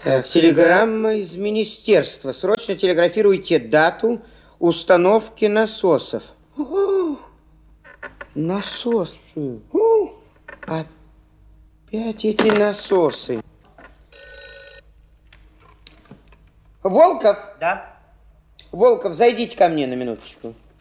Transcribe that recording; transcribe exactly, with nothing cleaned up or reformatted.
Так, телеграмма из министерства. Срочно телеграфируйте дату установки насосов. О, насосы. О, опять эти насосы. Волков? Да. Волков, зайдите ко мне на минуточку.